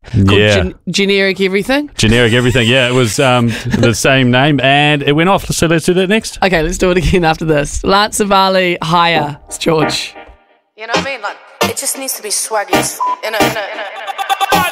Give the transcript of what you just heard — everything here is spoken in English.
called Generic Everything. Generic Everything, yeah. It was the same name, and it went off. So let's do that next. Okay, let's do it again after this. Lance Savali, Higher. It's George. You know what I mean? Like, it just needs to be swaggy. In a